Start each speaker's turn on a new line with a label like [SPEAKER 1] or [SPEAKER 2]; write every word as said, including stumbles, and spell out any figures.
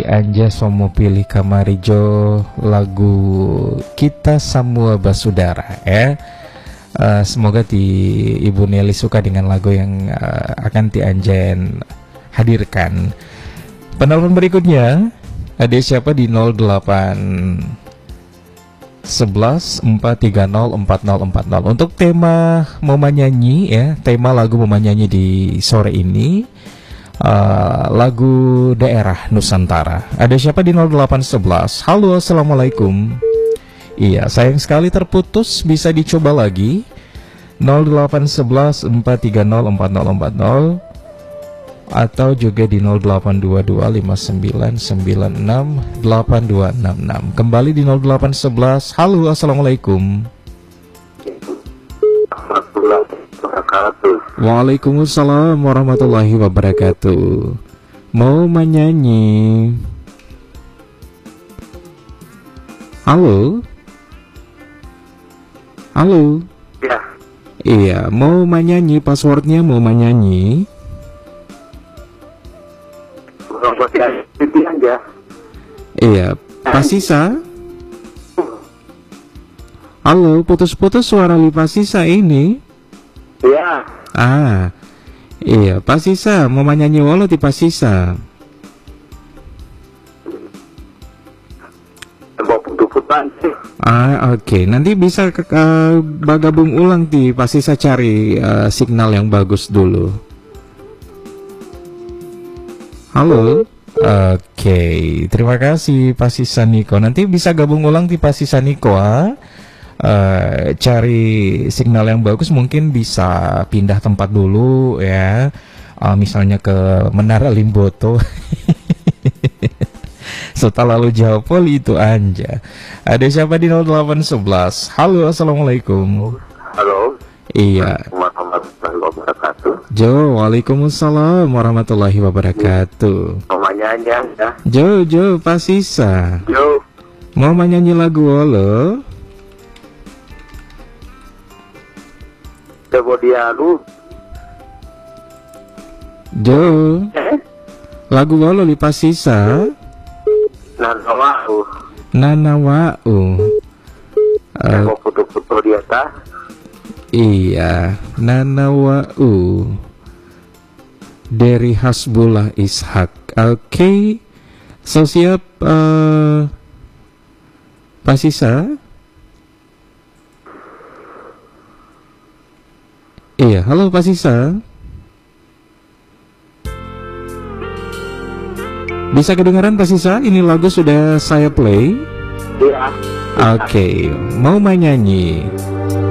[SPEAKER 1] di Anja Somo pilih Kamarijo lagu Kita Semua Basudara ya. Uh, semoga di Ibu Nelly suka dengan lagu yang uh, akan Ti Anjen hadirkan. Penelpon berikutnya ada siapa di nol delapan sebelas empat tiga nol empat nol empat nol untuk tema Mama Nyanyi ya, tema lagu Mama Nyanyi di sore ini. Uh, lagu daerah Nusantara. Ada siapa di nol delapan sebelas? Halo, assalamualaikum. Iya, sayang sekali terputus. Bisa dicoba lagi nol delapan sebelas empat tiga nol empat nol empat nol atau juga di nol delapan dua dua lima sembilan sembilan enam delapan dua enam enam. Kembali di nol delapan sebelas. Halo, assalamualaikum. Waalaikumsalam warahmatullahi wabarakatuh. Mau menyanyi? Halo? Halo?
[SPEAKER 2] Ya.
[SPEAKER 1] Iya, mau menyanyi, passwordnya mau menyanyi?
[SPEAKER 2] aja.
[SPEAKER 1] Iya, Pasisa? Halo, putus-putus suara Li Pasisa ini.
[SPEAKER 2] Iya.
[SPEAKER 1] Ah, iya, Pasisa mau menyanyi walau di Pasisa. Ah, oke. Okay. Nanti bisa ke, uh, bergabung ulang di Pasisa, cari uh, signal yang bagus dulu. Halo. Oke, okay. Terima kasih Pasisa Niko. Nanti bisa gabung ulang di Pasisa Niko. Ah. Uh, cari signal yang bagus, mungkin bisa pindah tempat dulu ya, uh, misalnya ke Menara Limboto. Setelah lalu jawab poli itu Anja. Ada siapa di nol delapan sebelas? Halo, assalamualaikum.
[SPEAKER 2] Halo.
[SPEAKER 1] Iya.
[SPEAKER 2] Warahmatullahi wabarakatuh.
[SPEAKER 1] Jo, waalaikumsalam warahmatullahi wabarakatuh.
[SPEAKER 2] Mau nyanyi ya?
[SPEAKER 1] Jo, Jo, Pasisa.
[SPEAKER 2] Jo.
[SPEAKER 1] Mau menyanyi lagu lo?
[SPEAKER 2] Coba dia lu.
[SPEAKER 1] Jo.
[SPEAKER 2] Eh?
[SPEAKER 1] Lagu lo Li Pasisa.
[SPEAKER 2] Nanawau.
[SPEAKER 1] Nanawau. Uh,
[SPEAKER 2] Mau foto-foto dia kah?
[SPEAKER 1] Iya, Nanawau dari Hasbullah Ishak. Oke, okay. So siap uh, Pasisa. Iya, halo Pasisa. Bisa kedengaran Pasisa? Ini lagu sudah saya play.
[SPEAKER 2] Iya.
[SPEAKER 1] Oke, okay. Mau menyanyi?